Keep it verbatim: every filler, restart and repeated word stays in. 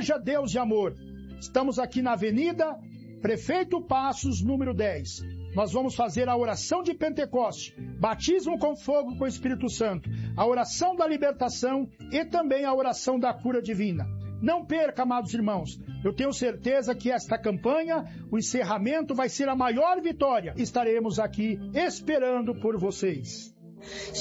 Igreja Deus de Amor. Estamos aqui na Avenida Prefeito Passos, número dez. Nós vamos fazer a oração de Pentecoste, batismo com fogo com o Espírito Santo, a oração da libertação e também a oração da cura divina. Não perca, amados irmãos. Eu tenho certeza que esta campanha, o encerramento, vai ser a maior vitória. Estaremos aqui esperando por vocês.